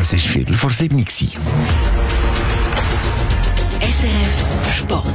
Es war 6:15. SRF Sport.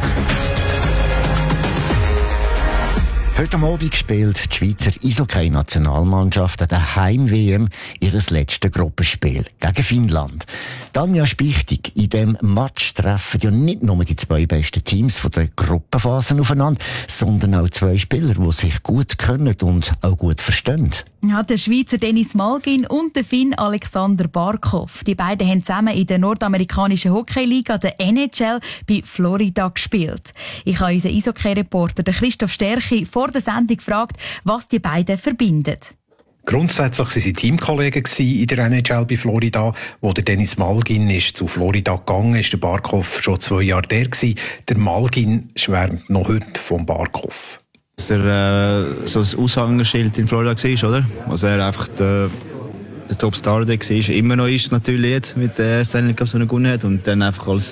Heute Abend spielt die Schweizer Eishockey-Nationalmannschaft an der Heim-WM ihres letzten Gruppenspiel gegen Finnland. Tanja Spichtig, in diesem Match treffen ja nicht nur die zwei besten Teams von der Gruppenphasen aufeinander, sondern auch zwei Spieler, die sich gut können und auch gut verstehen. Ja, der Schweizer Dennis Malgin und der Finn Alexander Barkov. Die beiden haben zusammen in der nordamerikanischen Hockeyliga, der NHL, bei Florida gespielt. Ich habe unseren Eishockey-Reporter Christoph Stärchi vor der Sendung gefragt, was die beiden verbindet. Grundsätzlich waren sie Teamkollegen in der NHL bei Florida. Wo der Dennis Malgin ist zu Florida gegangen ist, der Barkov schon 2 Jahre der gewesen. Der Malgin schwärmt noch heute vom Barkov. Dass er so ein Aushängeschild in Florida war, oder? Also er einfach der Topstar der war, immer noch ist natürlich jetzt mit der Stanley Cup, die er gewonnen hat. Und dann einfach als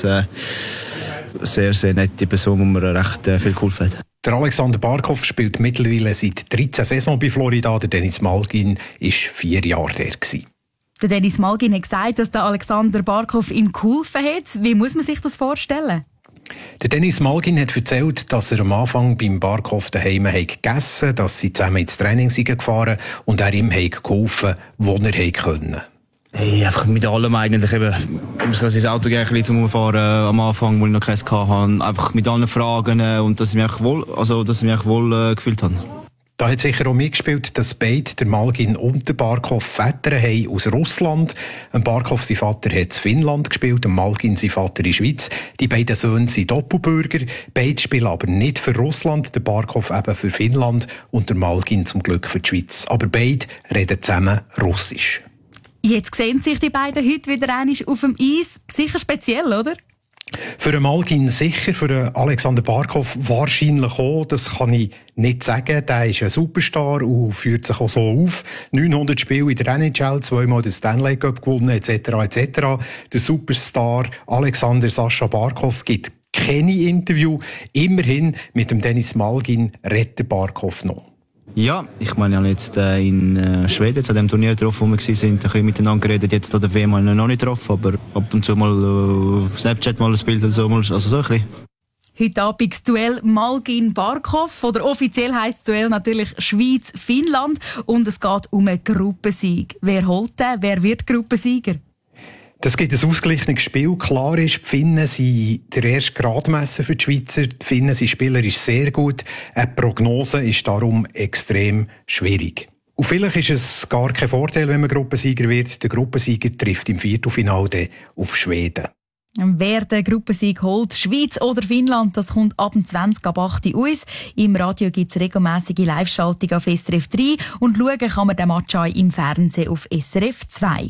sehr, sehr nette Person, wo mir recht viel geholfen hat. Der Alexander Barkov spielt mittlerweile seit 13 Saisons bei Florida. Der Dennis Malgin war 4 Jahre der gewesen. Der Dennis Malgin hat gesagt, dass der Alexander Barkov ihm geholfen hat. Wie muss man sich das vorstellen? Der Dennis Malgin hat erzählt, dass er am Anfang beim Barkov daheim gegessen hat, dass sie zusammen ins Training gefahren und er ihm geholfen, wo er konnte. Hey, einfach mit allem eigentlich eben. Ich muss sein Auto gleich ein bisschen zum Umfahren am Anfang, wo ich noch keins hatte. Einfach mit allen Fragen und dass ich mich wohl gefühlt habe. Da hat sicher auch mitgespielt, dass beide, der Malgin und der Barkov, Väter haben aus Russland. Ein Barkov, sein Vater, hat in Finnland gespielt, ein Malgin, sein Vater, in der Schweiz. Die beiden Söhne sind Doppelbürger. Beide spielen aber nicht für Russland, der Barkov eben für Finnland und der Malgin zum Glück für die Schweiz. Aber beide reden zusammen Russisch. Jetzt sehen sich die beiden heute wieder einmal auf dem Eis. Sicher speziell, oder? Für den Malgin sicher, für den Alexander Barkov wahrscheinlich auch. Das kann ich nicht sagen. Der ist ein Superstar und führt sich auch so auf. 900 Spiele in der NHL, 2-mal den Stanley Cup gewonnen, etc. etc. Der Superstar Alexander Sascha Barkov gibt keine Interview. Immerhin mit dem Dennis Malgin redet Barkov noch. Ja, ich meine, ich habe jetzt in Schweden zu dem Turnier getroffen, wo wir waren, ein bisschen miteinander geredet. Jetzt an der WM habe ich noch nicht getroffen, aber ab und zu mal Snapchat mal ein Bild oder so, also so ein bisschen. Heute Abend das Duell Malgin-Barkov. Oder offiziell heisst das Duell natürlich Schweiz-Finnland. Und es geht um einen Gruppensieg. Wer holt den? Wer wird Gruppensieger? Das gibt ein ausgeglichenes Spiel. Klar ist, die Finnen sind der erste Gradmesser für die Schweizer. Die Finnen sind spielerisch sehr gut. Eine Prognose ist darum extrem schwierig. Und vielleicht ist es gar kein Vorteil, wenn man Gruppensieger wird. Der Gruppensieger trifft im Viertelfinale auf Schweden. Wer den Gruppensieg holt, Schweiz oder Finnland, das kommt ab 20 ab 8 Uhr aus. Im Radio gibt es regelmäßige Live-Schaltung auf SRF 3 und schauen kann man den Match auch im Fernsehen auf SRF 2.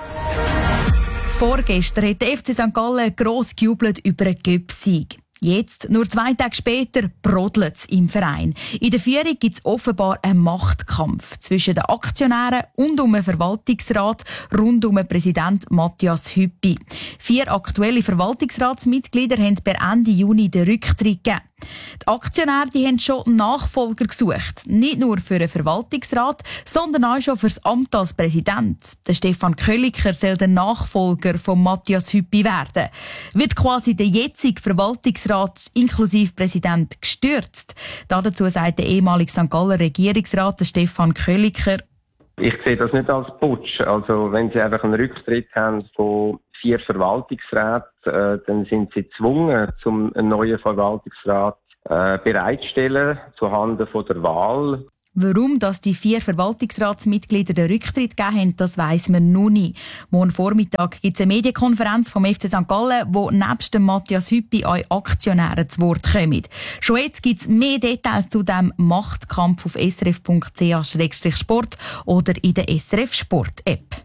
Vorgestern hat der FC St. Gallen gross gejubelt über einen Göpp-Sieg. Jetzt, nur 2 Tage später, brodelt es im Verein. In der Führung gibt es offenbar einen Machtkampf zwischen den Aktionären und den Verwaltungsrat rund um den Präsident Matthias Hüppi. 4 aktuelle Verwaltungsratsmitglieder haben per Ende Juni den Rücktritt gegeben. Die Aktionäre haben schon Nachfolger gesucht. Nicht nur für den Verwaltungsrat, sondern auch schon für das Amt als Präsident. Der Stefan Kölliker soll der Nachfolger von Matthias Hüppi werden. Wird quasi der jetzige Verwaltungsrat inklusive Präsident gestürzt? Dazu sagt der ehemalige St. Galler Regierungsrat Stefan Kölliker: Ich sehe das nicht als Putsch. Also wenn Sie einfach einen Rücktritt haben von 4 Verwaltungsräten, dann sind Sie gezwungen, einen neuen Verwaltungsrat bereitzustellen zuhanden von der Wahl. Warum dass die 4 Verwaltungsratsmitglieder den Rücktritt gegeben haben, das weiss man noch nicht. Morgen Vormittag gibt es eine Medienkonferenz vom FC St. Gallen, wo nebst dem Matthias Hüppi auch Aktionäre zu Wort kommen. Schon jetzt gibt es mehr Details zu diesem Machtkampf auf srf.ch/sport oder in der SRF Sport App.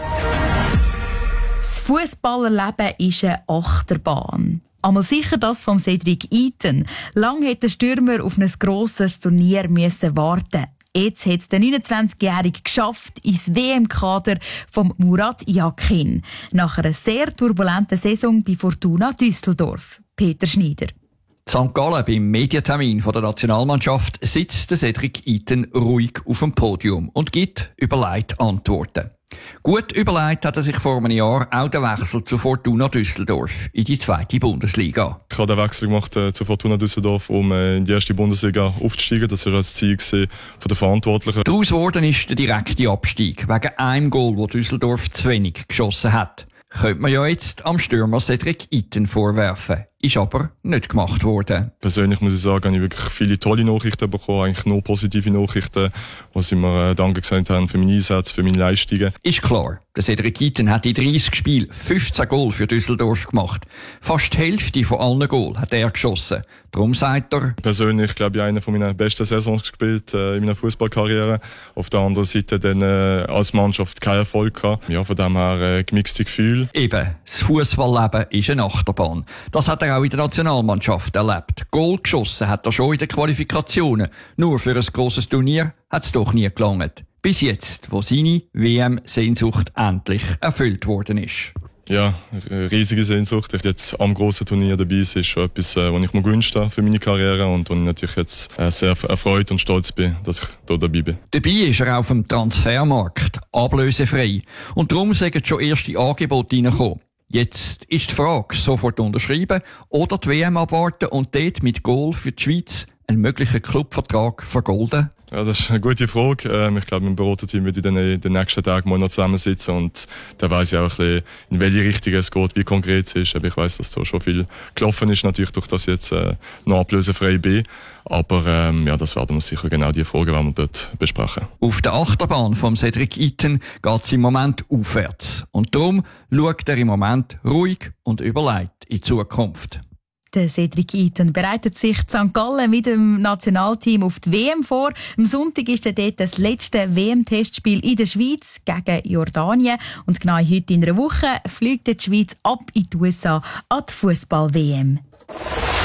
Das Fußballerleben ist eine Achterbahn. Einmal sicher das von Cedric Iten. Lang hätte der Stürmer auf ein grosses Turnier warten. Jetzt hat es der 29-Jährige geschafft ins WM-Kader von Murat Yakin. Nach einer sehr turbulenten Saison bei Fortuna Düsseldorf. Peter Schneider. St. Gallen beim Medientermin der Nationalmannschaft sitzt der Cedric Iten ruhig auf dem Podium und gibt überlegt Antworten. Gut überlegt hat er sich vor einem Jahr auch den Wechsel zu Fortuna Düsseldorf in die 2. Bundesliga. Ich habe den Wechsel gemacht zu Fortuna Düsseldorf, um in die 1. Bundesliga aufzusteigen. Das war das Ziel von den Verantwortlichen. Daraus geworden ist der direkte Abstieg wegen einem Goal, das Düsseldorf zu wenig geschossen hat. Könnte man ja jetzt am Stürmer Cedric Itten vorwerfen. Ist aber nicht gemacht worden. Persönlich muss ich sagen, habe ich wirklich viele tolle Nachrichten bekommen, eigentlich nur positive Nachrichten, wo sie mir Danke gesagt haben für meinen Einsatz, für meine Leistungen. Ist klar, der Cedric Itten hat in 30 Spielen 15 Goal für Düsseldorf gemacht. Fast die Hälfte von allen Goal hat er geschossen. Darum sagt er... Persönlich, glaube ich, eine meiner besten Saisons gespielt in meiner Fußballkarriere. Auf der anderen Seite dann als Mannschaft keinen Erfolg gehabt. Ja, von dem her gemixte Gefühl. Eben, das Fußballleben ist eine Achterbahn. Das hat er auch in der Nationalmannschaft erlebt. Goal geschossen hat er schon in den Qualifikationen. Nur für ein grosses Turnier hat es doch nie gelangt. Bis jetzt, wo seine WM-Sehnsucht endlich erfüllt worden ist. Ja, eine riesige Sehnsucht. Jetzt am grossen Turnier dabei sein, ist schon etwas, was ich mir wünsche für meine Karriere und wo ich natürlich jetzt sehr erfreut und stolz bin, dass ich hier dabei bin. Dabei ist er auf dem Transfermarkt ablösefrei und darum sind schon erste Angebote reingekommen. Jetzt ist die Frage, sofort unterschreiben oder die WM abwarten und dort mit Goal für die Schweiz einen möglichen Clubvertrag vergolden? Ja, das ist eine gute Frage. Ich glaube, mit dem Beraterteam wird in den nächsten Tagen mal noch zusammensitzen und dann weiss ich auch ein bisschen, in welche Richtung es geht, wie konkret es ist. Aber ich weiss, dass da schon viel gelaufen ist, natürlich durch das jetzt noch ablösefrei bin. Aber ja, das werden wir sicher genau die Fragen werden wir dort besprechen. Auf der Achterbahn von Cedric Itten geht es im Moment aufwärts. Und darum schaut er im Moment ruhig und überlegt in die Zukunft. Der Cedric Itten bereitet sich in St. Gallen mit dem Nationalteam auf die WM vor. Am Sonntag ist dann dort das letzte WM-Testspiel in der Schweiz gegen Jordanien. Und genau heute in einer Woche fliegt die Schweiz ab in die USA an die Fußball-WM.